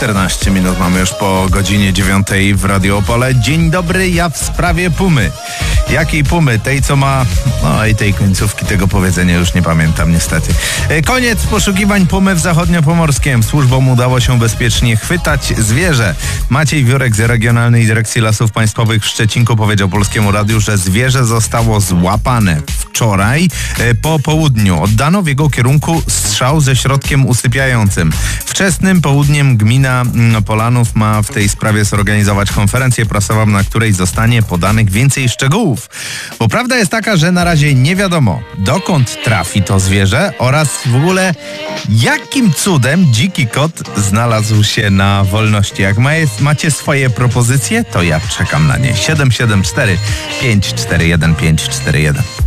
14 minut mamy już po godzinie 9 w Radio Opole. Dzień dobry, ja w sprawie pumy. Jakiej pumy? Tej, co ma... No i tej końcówki tego powiedzenia już nie pamiętam niestety. Koniec poszukiwań pumy w Zachodniopomorskiem. Służbom udało się bezpiecznie chwytać zwierzę. Maciej Wiórek z Regionalnej Dyrekcji Lasów Państwowych w Szczecinku powiedział Polskiemu Radiu, że zwierzę zostało złapane wczoraj po południu. Oddano w jego kierunku strzał ze środkiem usypiającym. Wczesnym południem gmina Polanów ma w tej sprawie zorganizować konferencję prasową, na której zostanie podanych więcej szczegółów. Bo prawda jest taka, że na razie nie wiadomo, dokąd trafi to zwierzę oraz w ogóle jakim cudem dziki kot znalazł się na wolności. Jak macie swoje propozycje, to ja czekam na nie. 774 541 541.